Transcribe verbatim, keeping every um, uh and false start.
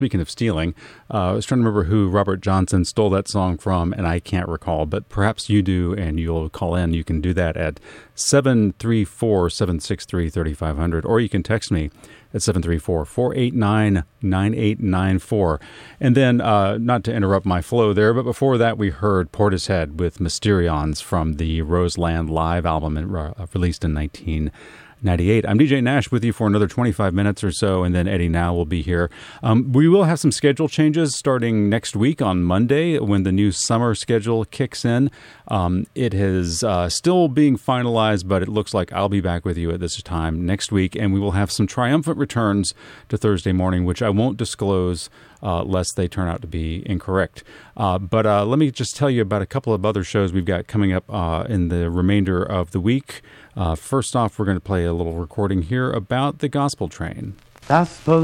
Speaking of stealing, uh, I was trying to remember who Robert Johnson stole that song from, and I can't recall, but perhaps you do, and you'll call in. You can do that at seven three four, seven six three, three five zero zero, or you can text me at seven three four, four eight nine, nine eight nine four. And then, uh, not to interrupt my flow there, but before that we heard Portishead with Mysterions from the Roseland Live album uh, released in nineteen ninety-eight. I'm D J Nash with you for another twenty-five minutes or so, and then Eddie Now will be here. Um, we will have some schedule changes starting next week on Monday when the new summer schedule kicks in. Um, it is uh, still being finalized, but it looks like I'll be back with you at this time next week, and we will have some triumphant returns to Thursday morning, which I won't disclose Uh, lest they turn out to be incorrect. Uh, but uh, let me just tell you about a couple of other shows we've got coming up uh, in the remainder of the week. Uh, first off, we're going to play a little recording here about the Gospel Train. Gospel